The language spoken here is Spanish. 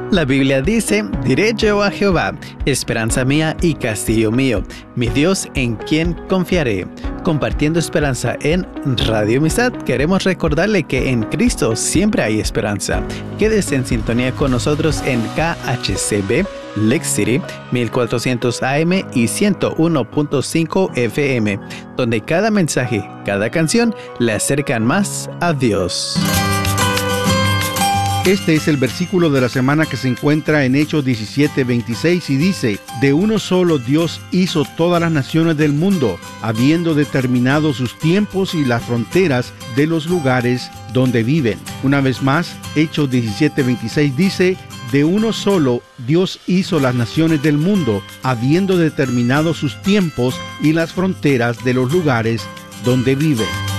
La Biblia dice, diré yo a Jehová, esperanza mía y castillo mío, mi Dios en quien confiaré. Compartiendo esperanza en Radio Amistad, queremos recordarle que en Cristo siempre hay esperanza. Quédese en sintonía con nosotros en KHCB, Lake City, 1400 AM y 101.5 FM, donde cada mensaje, cada canción le acercan más a Dios. Este es el versículo de la semana que se encuentra en Hechos 17:26 y dice: de uno solo Dios hizo todas las naciones del mundo, habiendo determinado sus tiempos y las fronteras de los lugares donde viven. Una vez más, Hechos 17:26 dice: de uno solo Dios hizo las naciones del mundo, habiendo determinado sus tiempos y las fronteras de los lugares donde viven.